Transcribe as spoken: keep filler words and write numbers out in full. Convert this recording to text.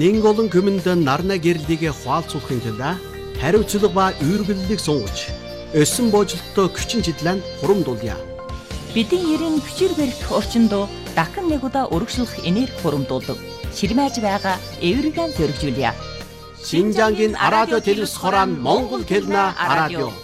нэг олон хүмүнд нарна гэрлийг хуалцуулахын тулд хариуцлага ба үйргэллийг сунгаж өссөн боожлолттой хүчин чиглэлд хурамдуулъя. Бидний ерийн хүчээр барих орчинд дахин нэг удаа өргөжлөх энерги хурамдуулдаг. Ширмэж байгаа эвэргэн зөргижүүлье. Шинжангийн радио телевиз хорон Монгол хэлнэ радио.